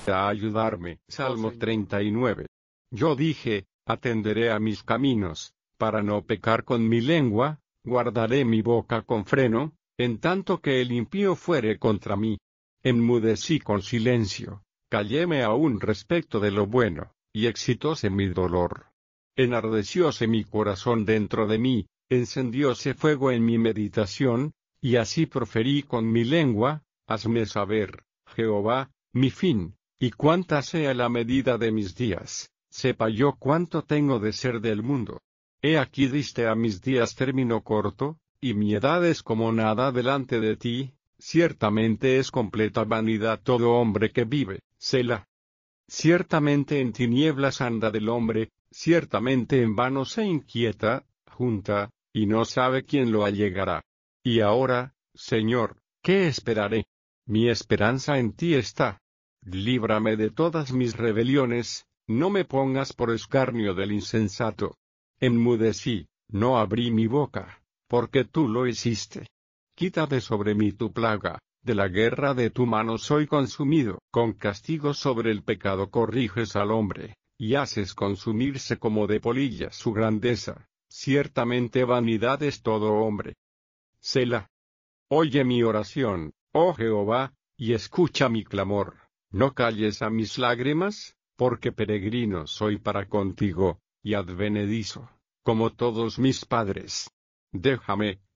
a ayudarme. Salmo 39. Yo dije, atenderé a mis caminos, para no pecar con mi lengua, guardaré mi boca con freno, en tanto que el impío fuere contra mí. Enmudecí con silencio, calléme aún respecto de lo bueno, y excitóse mi dolor. Enardecióse mi corazón dentro de mí, encendióse fuego en mi meditación, y así proferí con mi lengua, hazme saber, Jehová, mi fin, y cuánta sea la medida de mis días, sepa yo cuánto tengo de ser del mundo. He aquí diste a mis días término corto, y mi edad es como nada delante de ti, ciertamente es completa vanidad todo hombre que vive, Selah. Ciertamente en tinieblas anda del hombre, ciertamente en vano se inquieta, junta, y no sabe quién lo allegará. Y ahora, Señor, ¿qué esperaré? Mi esperanza en ti está. Líbrame de todas mis rebeliones, no me pongas por escarnio del insensato. Enmudecí, no abrí mi boca, porque tú lo hiciste. Quita de sobre mí tu plaga, de la guerra de tu mano soy consumido. Con castigo sobre el pecado corriges al hombre, y haces consumirse como de polilla su grandeza. Ciertamente vanidad es todo hombre. Selah. Oye mi oración, oh Jehová, y escucha mi clamor. No calles a mis lágrimas, porque peregrino soy para contigo, y advenedizo, como todos mis padres. Déjame,